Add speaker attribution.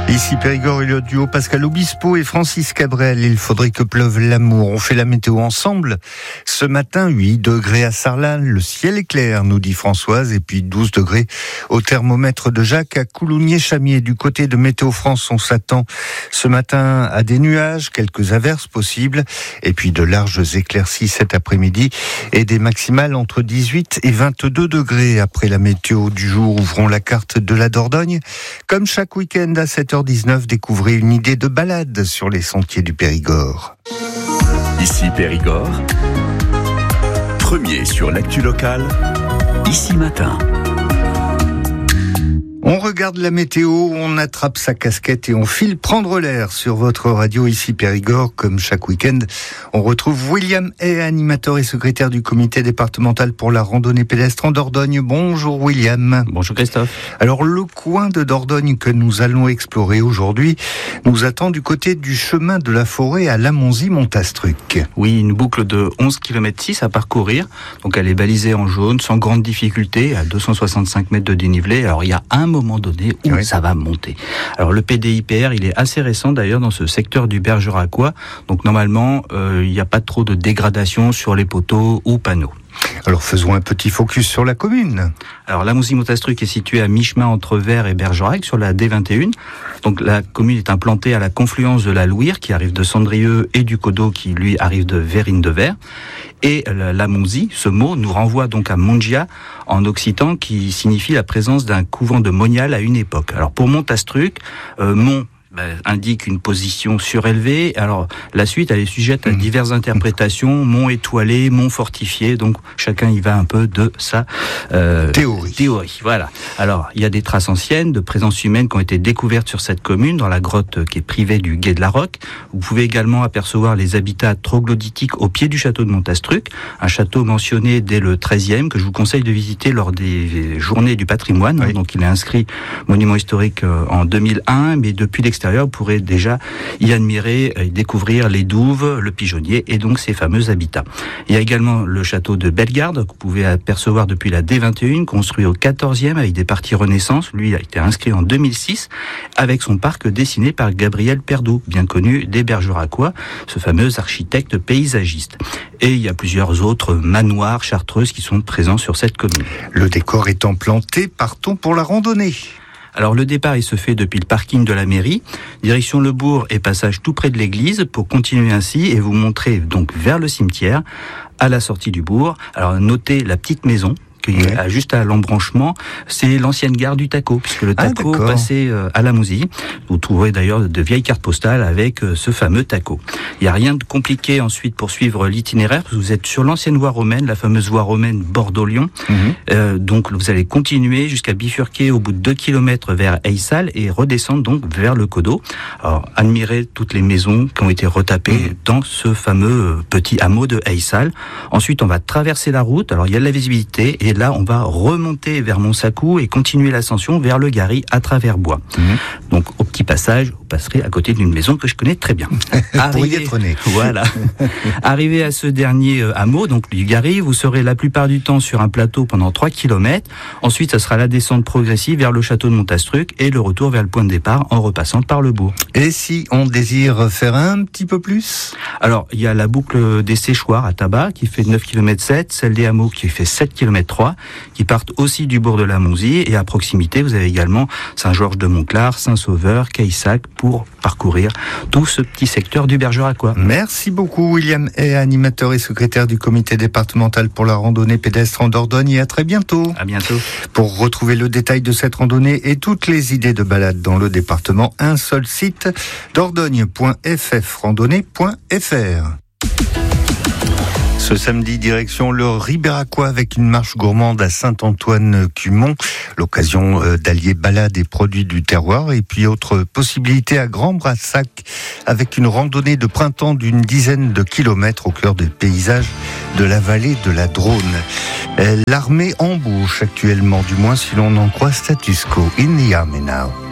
Speaker 1: Ici Périgord et le duo Pascal Obispo et Francis Cabrel. Il faudrait que pleuve l'amour. On fait la météo ensemble. Ce matin, 8 degrés à Sarlat. Le ciel est clair, nous dit Françoise. Et puis 12 degrés au thermomètre de Jacques à Coulommiers-Chamiers. Du côté de Météo France, on s'attend ce matin à des nuages, quelques averses possibles. Et puis de larges éclaircies cet après-midi. Et des maximales entre 18 et 22 degrés. Après la météo du jour, ouvrons la carte de la Dordogne. Comme chaque week-end à 7h19, découvrez une idée de balade sur les sentiers du Périgord.
Speaker 2: Ici Périgord, premier sur l'actu locale, Ici Matin.
Speaker 1: On regarde la météo, on attrape sa casquette et on file prendre l'air sur votre radio Ici Périgord. Comme chaque week-end, on retrouve William Hay, animateur et secrétaire du comité départemental pour la randonnée pédestre en Dordogne. Bonjour William.
Speaker 3: Bonjour Christophe.
Speaker 1: Alors le coin de Dordogne que nous allons explorer aujourd'hui nous attend du côté du chemin de la forêt à Lamonzie-Montastruc.
Speaker 3: Oui, une boucle de 11 km 6 à parcourir. Donc elle est balisée en jaune, sans grande difficulté, à 265 mètres de dénivelé. Alors il y a un moment donné où ça va monter. Alors le PDIPR, il est assez récent d'ailleurs dans ce secteur du Bergeracois. Donc normalement, il n'y a pas trop de dégradation sur les poteaux ou panneaux.
Speaker 1: Alors faisons un petit focus sur la commune.
Speaker 3: Alors Lamonzie-Montastruc est située à mi-chemin entre Vers et Bergerac sur la D21. Donc la commune est implantée à la confluence de la Louire qui arrive de Cendrieux et du Codeau qui lui arrive de Verrine-de-Vers. Et Lamonzie, ce mot nous renvoie donc à Mongia en occitan qui signifie la présence d'un couvent de monial à une époque. Alors pour Montastruc, Mont indique une position surélevée. Alors la suite, elle est sujette à diverses interprétations, mont étoilé, mont fortifié, donc chacun y va un peu de sa théorie. Voilà. Alors il y a des traces anciennes de présence humaine qui ont été découvertes sur cette commune, dans la grotte qui est privée du Gué de la Roque. Vous pouvez également apercevoir les habitats troglodytiques au pied du château de Montastruc, un château mentionné dès le XIIIe, que je vous conseille de visiter lors des journées du patrimoine. Oui. Donc il est inscrit monument historique en 2001, mais depuis l'extérieur, vous pourrez déjà y admirer et découvrir les douves, le pigeonnier et donc ces fameux habitats. Il y a également le château de Bellegarde que vous pouvez apercevoir depuis la D21, construit au XIVe avec des parties Renaissance. Lui a été inscrit en 2006 avec son parc dessiné par Gabriel Perdoux, bien connu des Bergeracois, ce fameux architecte paysagiste. Et il y a plusieurs autres manoirs chartreuses qui sont présents sur cette commune.
Speaker 1: Le décor étant planté, partons pour la randonnée.
Speaker 3: Alors le départ, il se fait depuis le parking de la mairie, direction le bourg et passage tout près de l'église pour continuer ainsi et vous montrer donc vers le cimetière à la sortie du bourg. Alors notez la petite maison qui est juste à l'embranchement, c'est l'ancienne gare du Taco, puisque le Taco passait à Lamonzie. Vous trouverez d'ailleurs de vieilles cartes postales avec ce fameux Taco. Il n'y a rien de compliqué ensuite pour suivre l'itinéraire, parce que vous êtes sur l'ancienne voie romaine, la fameuse voie romaine Bordeaux-Lyon. Donc vous allez continuer jusqu'à bifurquer au bout de 2 km vers Aissal et redescendre donc vers le Codeau. Alors admirez toutes les maisons qui ont été retapées dans ce fameux petit hameau de Aissal. Ensuite on va traverser la route, alors il y a de la visibilité et là on va remonter vers Montsacou et continuer l'ascension vers le Gary à travers bois. Donc au petit passage, vous passerez à côté d'une maison que je connais très bien.
Speaker 1: Pour y être né.
Speaker 3: Voilà. Arrivé à ce dernier hameau, donc du Gary, vous serez la plupart du temps sur un plateau pendant 3 km. Ensuite, ça sera la descente progressive vers le château de Montastruc et le retour vers le point de départ en repassant par le bourg.
Speaker 1: Et si on désire faire un petit peu plus ?
Speaker 3: Alors, il y a la boucle des séchoirs à Tabac qui fait 9 km 7, celle des hameaux qui fait 7 km 3, qui partent aussi du bourg de Lamonzie et à proximité, vous avez également Saint-Georges de Montclar, Saint-Sauveur, Caïssac pour parcourir tout ce petit secteur du Bergeracois.
Speaker 1: Merci beaucoup William Hay, animateur et secrétaire du comité départemental pour la randonnée pédestre en Dordogne et à très bientôt.
Speaker 3: À bientôt.
Speaker 1: Pour retrouver le détail de cette randonnée et toutes les idées de balade dans le département, un seul site, dordogne.ffrandonnée.fr. Ce samedi, direction le Ribéracois avec une marche gourmande à Saint-Antoine-Cumont. L'occasion d'allier balade et produits du terroir. Et puis autre possibilité à Grand-Brassac avec une randonnée de printemps d'une dizaine de kilomètres au cœur des paysages de la vallée de la Drône. L'armée embauche actuellement, du moins si l'on en croit Status Quo. In the Army now.